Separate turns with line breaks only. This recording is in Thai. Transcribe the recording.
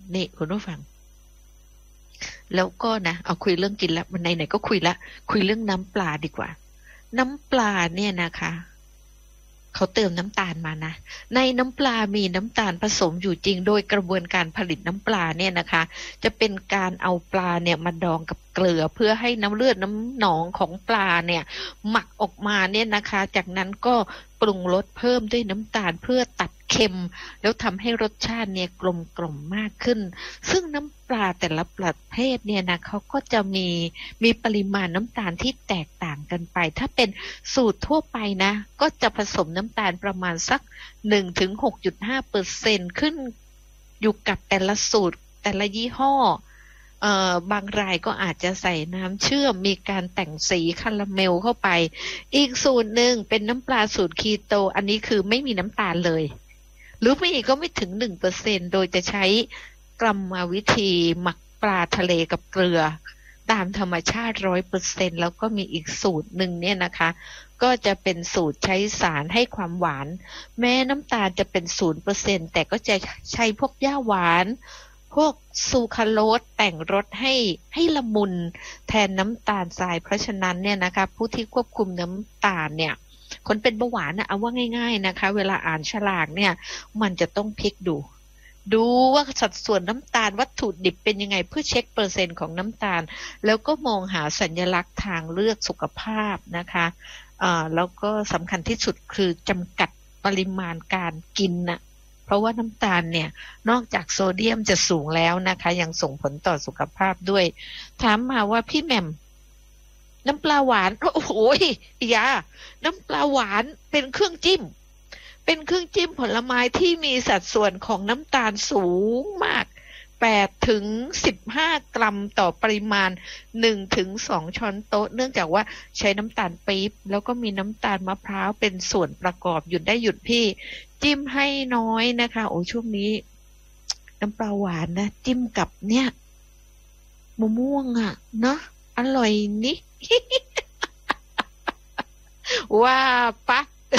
นี่คุณผู้ฟังแล้วก็นะเอาคุยเรื่องกินแล้ววันไหนๆก็คุยละคุยเรื่องน้ำปลาดีกว่าน้ำปลาเนี่ยนะคะเขาเติมน้ำตาลมานะในน้ำปลามีน้ำตาลผสมอยู่จริงโดยกระบวนการผลิตน้ำปลาเนี่ยนะคะจะเป็นการเอาปลาเนี่ยมาดองกับเกลือเพื่อให้น้ำเลือดน้ำหนองของปลาเนี่ยหมักออกมาเนี่ยนะคะจากนั้นก็ปรุงรสเพิ่มด้วยน้ำตาลเพื่อตัดเค็มแล้วทำให้รสชาติเนี่ยกลมกล่อมมากขึ้นซึ่งน้ำปลาแต่ละประเภทเนี่ยนะเขาก็จะมีปริมาณน้ำตาลที่แตกต่างกันไปถ้าเป็นสูตรทั่วไปนะก็จะผสมน้ำตาลประมาณสัก 1-6.5% ขึ้นอยู่กับแต่ละสูตรแต่ละยี่ห้อบางรายก็อาจจะใส่น้ำเชื่อมมีการแต่งสีคาราเมลเข้าไปอีกสูตรหนึ่งเป็นน้ำปลาสูตรคีโตอันนี้คือไม่มีน้ำตาลเลยหรือไม่ก็ไม่ถึง 1% โดยจะใช้กรรมวิธีหมักปลาทะเลกับเกลือตามธรรมชาติ 100% แล้วก็มีอีกสูตรหนึ่งเนี่ยนะคะก็จะเป็นสูตรใช้สารให้ความหวานแม้น้ำตาลจะเป็น 0% แต่ก็จะใช้พวกหญ้าหวานพวกซูคราโลสแต่งรสให้ละมุนแทนน้ำตาลทรายเพราะฉะนั้นเนี่ยนะคะผู้ที่ควบคุมน้ำตาลเนี่ยคนเป็นเบาหวานนะเอาว่าง่ายๆนะคะเวลาอ่านฉลากเนี่ยมันจะต้องพลิกดูว่าสัดส่วนน้ำตาลวัตถุดิบเป็นยังไงเพื่อเช็คเปอร์เซ็นต์ของน้ำตาลแล้วก็มองหาสัญลักษณ์ทางเลือกสุขภาพนะคะแล้วก็สำคัญที่สุดคือจำกัดปริมาณการกินนะเพราะว่าน้ำตาลเนี่ยนอกจากโซเดียมจะสูงแล้วนะคะยังส่งผลต่อสุขภาพด้วยถามมาว่าพี่แหม่มน้ำปลาหวานโอ้โหยาน้ำปลาหวานเป็นเครื่องจิ้มผลไม้ที่มีสัดส่วนของน้ำตาลสูงมาก8-15 กรัมต่อปริมาณ 1-2 ช้อนโต๊ะเนื่องจากว่าใช้น้ำตาลปี๊บแล้วก็มีน้ำตาลมะพร้าวเป็นส่วนประกอบหยุดพี่จิ้มให้น้อยนะคะโอ้ช่วงนี้น้ำปลาหวานนะจิ้มกับเนี่ยมะม่วงอ่ะเนาะอร่อยนี่ ว่าปะ